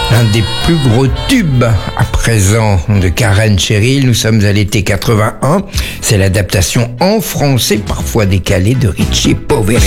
Un des plus gros tubes à présent de Karen Cheryl. Nous sommes à l'été 81. C'est l'adaptation en français, parfois décalée, de Richie Poveri.